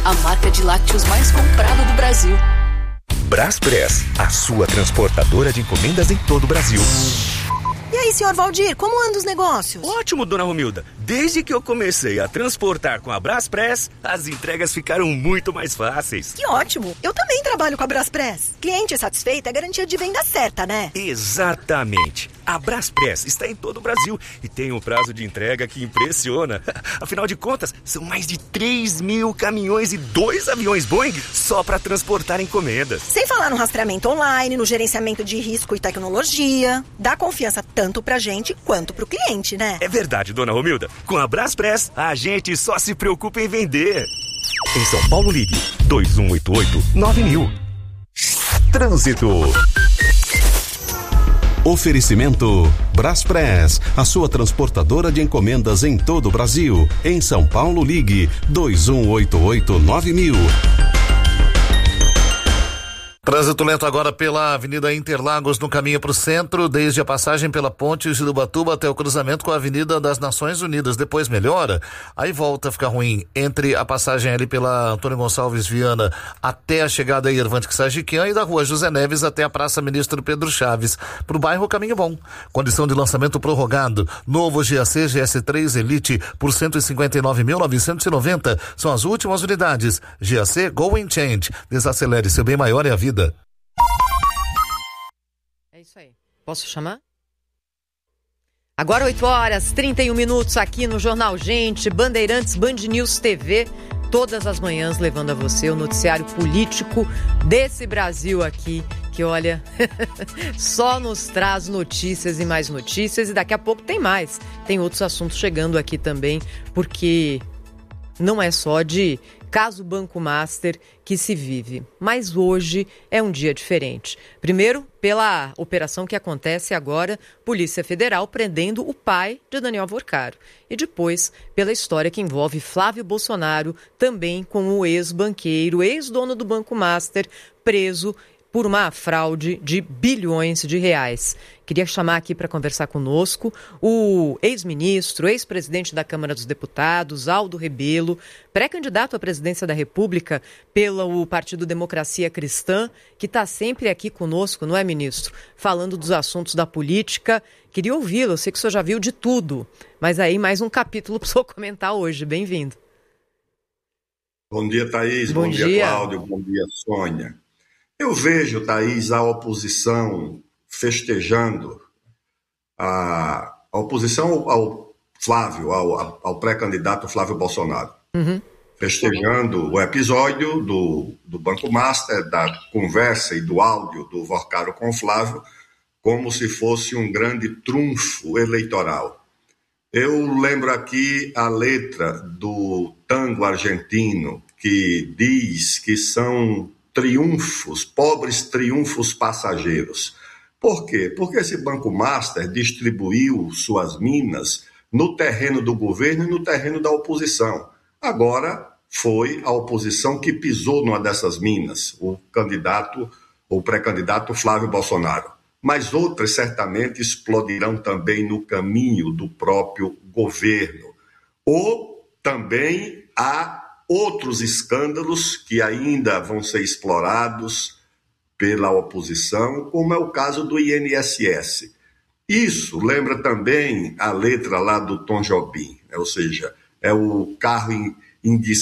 a marca de lácteos mais comprada do Brasil. Braspress, a sua transportadora de encomendas em todo o Brasil. E aí, senhor Valdir, como andam os negócios? Ótimo, dona Romilda. Desde que eu comecei a transportar com a Braspress, as entregas ficaram muito mais fáceis. Que ótimo! Eu também trabalho com a Braspress. Cliente satisfeito é garantia de venda certa, né? Exatamente. A Braspress está em todo o Brasil e tem um prazo de entrega que impressiona. Afinal de contas, são mais de 3.000 caminhões e 2 aviões Boeing só para transportar encomendas. Sem falar no rastreamento online, no gerenciamento de risco e tecnologia. Dá confiança tanto pra gente quanto pro cliente, né? É verdade, dona Romilda. Com a Braspress, a gente só se preocupa em vender. Em São Paulo, ligue 2188-9000. Trânsito. Oferecimento Braspress, a sua transportadora de encomendas em todo o Brasil. Em São Paulo, ligue 2188-9000. Trânsito lento agora pela Avenida Interlagos no caminho para o centro, desde a passagem pela Ponte de Ubatuba até o cruzamento com a Avenida das Nações Unidas. Depois melhora, aí volta a ficar ruim entre a passagem ali pela Antônio Gonçalves Viana até a chegada aí Irvante Sagiquian e da Rua José Neves até a Praça Ministro Pedro Chaves. Para o bairro, caminho bom. Condição de lançamento prorrogado. Novo GAC GS3 Elite por 159.990. São as últimas unidades. GAC Go and Change. Desacelere, seu bem maior é a vida. É isso aí. Posso chamar? Agora 8h31 aqui no Jornal Gente, Bandeirantes, Band News TV, todas as manhãs levando a você o noticiário político desse Brasil aqui, que olha, só nos traz notícias e mais notícias, e daqui a pouco tem mais. Tem outros assuntos chegando aqui também, porque não é só de caso Banco Master que se vive, mas hoje é um dia diferente. Primeiro, pela operação que acontece agora, Polícia Federal prendendo o pai de Daniel Vorcaro. E depois, pela história que envolve Flávio Bolsonaro, também com o ex-banqueiro, ex-dono do Banco Master, preso por uma fraude de bilhões de reais. Queria chamar aqui para conversar conosco o ex-ministro, ex-presidente da Câmara dos Deputados, Aldo Rebelo, pré-candidato à presidência da República pelo Partido Democracia Cristã, que está sempre aqui conosco, não é, ministro? Falando dos assuntos da política. Queria ouvi-lo, eu sei que o senhor já viu de tudo, mas aí mais um capítulo para o senhor comentar hoje. Bem-vindo. Bom dia, Thaís. Bom dia, Cláudio. Bom dia, Sônia. Eu vejo, Thaís, a oposição festejando, a oposição ao Flávio, ao pré-candidato Flávio Bolsonaro, festejando o episódio do Banco Master, da conversa e do áudio do Vorcaro com o Flávio, como se fosse um grande trunfo eleitoral. Eu lembro aqui a letra do tango argentino, que diz que são triunfos, pobres triunfos passageiros. Por quê? Porque esse Banco Master distribuiu suas minas no terreno do governo e no terreno da oposição. Agora foi a oposição que pisou numa dessas minas, o pré-candidato Flávio Bolsonaro. Mas outras certamente explodirão também no caminho do próprio governo. Ou também há outros escândalos que ainda vão ser explorados pela oposição, como é o caso do INSS. Isso lembra também a letra lá do Tom Jobim, ou seja, é o carro